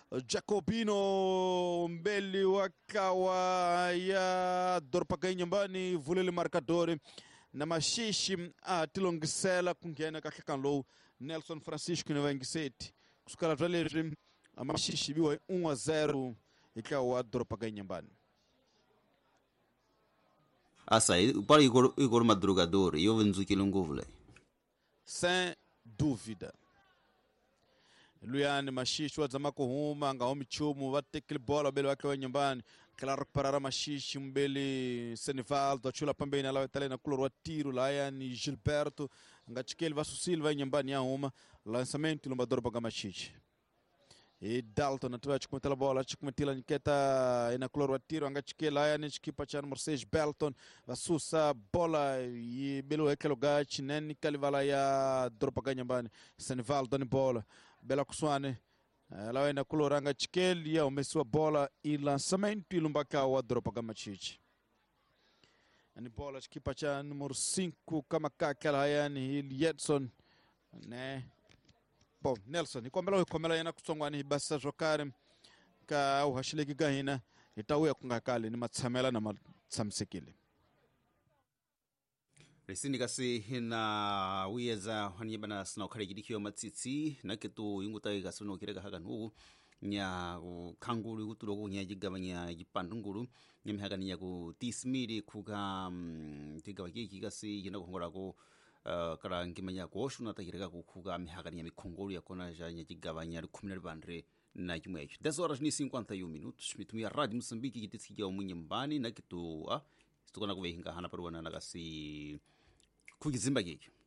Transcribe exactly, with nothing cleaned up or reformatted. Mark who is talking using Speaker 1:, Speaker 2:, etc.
Speaker 1: Jacobino mbele wakawa ya Dorpaga nyumbani vulele marcador na mashishi atilongisela kungena kakikanlo Nelson Francisco na vangiseti kusukala vale mashishi biwa um a zero ikawa Dorpaga nyumbani.
Speaker 2: Asa para Igor Igor Madrugador eu venzo kilongovule
Speaker 1: sem dúvida. Luiane mashishi wazamako huma nga homi chumu watekili bola bele wake wa nyumbani kila reparara mashishi mbele Senivaldo chula pambeni ala itali na kulor wa tiro la yani Gilberto nga chikeli vasu Silva nyumbani ya huma lançamento lomba Dorpaga mashishi e Dalton atuwa chikumtela bola chikumtela niketa ina kulor wa tiro anga chikeli la yani chikipa cha Mercedes Belton vasusa bola e bele wake loga chineni kalivala ya Dorpaga nyumbani Senivaldo ni bola Bela Kuswane ela ina kuloranga chikeli ya umesua bola e lançamento ilumbaka wa Dorpaga machichi ani bola chikipa cha número cinco kama kakela yani Edson né bom Nelson ikomela ikomela yana kusongwani basa jokare ka uhashileki gahina itauya kungakale ni matsamela na matsamsekile
Speaker 2: Resini kasi hina wiyeza hanyebana sna ukare gidikyo matsitsi naketu yunguta kasi no kirega hagan hu nya kanguru guturo go nya jigabanya jipandunguru nyame hagan nya go tismiri kuga tigabagi kigasi yina ngora go kara ngimanya go shuna ta kirega go kuga me hagan nya mikongoro yakona ja nya jigabanya kumi na bandre na kimwe hicho dez horas ni cinquenta e um minutos mitumia radio Msambiki gitisikia umunyembani naketu ah tukona kuvehinga hana parwana nagasi kugizimba giki